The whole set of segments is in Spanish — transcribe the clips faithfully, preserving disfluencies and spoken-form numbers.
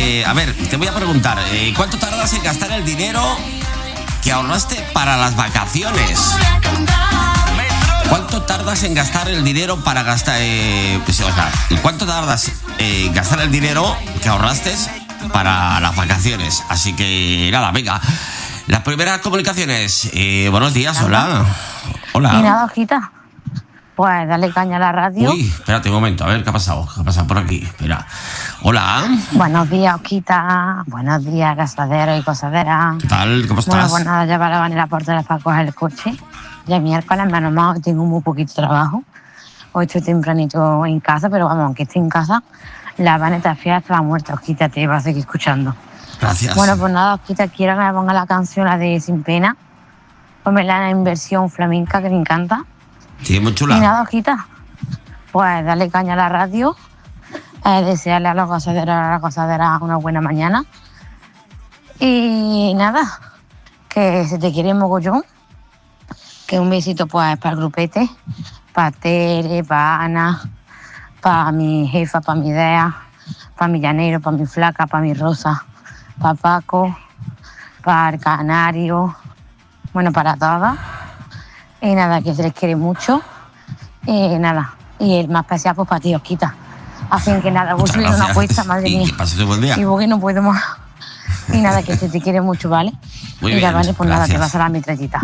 Eh, a ver, te voy a preguntar, eh, ¿cuánto tardas en gastar el dinero que ahorraste para las vacaciones? ¿Cuánto tardas en gastar el dinero para gastar... Eh, pues, o sea, ¿cuánto tardas en gastar el dinero que ahorraste para las vacaciones? Así que, nada, venga. Las primeras comunicaciones. Eh, buenos días, hola. Hola. Y nada, hojita. Pues dale caña a la radio. Uy, espérate un momento, a ver qué ha pasado. ¿Qué ha pasado por aquí? Espera. Hola. Buenos días, Osquita. Buenos días, casadero y cosadera. ¿Qué tal? ¿Cómo estás? Bueno, pues nada, ya para venir a la puerta para coger el coche. Ya es miércoles, menos mal, hoy tengo muy poquito trabajo. Hoy estoy tempranito en casa, pero vamos, aunque esté en casa, la vaneta fiel estaba muerta. Osquita, te va a seguir escuchando. Gracias. Bueno, pues nada, Osquita, quiero que me ponga la canción, la de Sin Pena. Pónmela en versión flamenca, que me encanta. Sí, muy chula. Y nada, Osquita, pues dale caña a la radio. Eh, desearle a los gozaderos, a las gozaderas una buena mañana. Y nada, que se te quiere mogollón. Que un besito pues para el grupete, para Tere, para Ana, para mi jefa, para mi idea, para mi llanero, para mi flaca, para mi Rosa, para Paco, para el canario, bueno, para todas. Y nada, que se les quiere mucho. Y nada, y el más especial pues para ti, Osquita. Así que nada, voy a subir una cuesta, madre mía. Y que pases un buen día. Y porque no puedo más. Y nada, que se te quiere mucho, ¿vale? Muy y bien, ya vale, pues gracias. nada, te vas a la metrallita.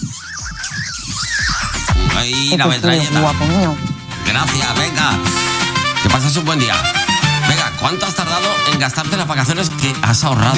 Ahí la Que te quiero, metralleta. guapo mío. Gracias, venga. Que pases un buen día. Venga, ¿cuánto has tardado en gastarte las vacaciones que has ahorrado?